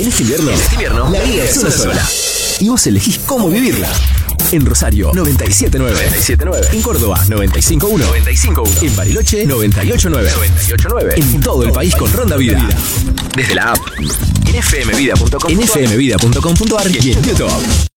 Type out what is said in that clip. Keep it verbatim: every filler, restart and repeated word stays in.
En este invierno, en este invierno la vida es una sola. Y vos elegís cómo vivirla. En Rosario, noventa y siete punto nueve. En Córdoba, noventa y cinco punto uno. En Bariloche, noventa y ocho punto nueve. En todo el país con Ronda Vida. Desde la app, en f m vida punto com, en f m vida punto com punto a r y en YouTube.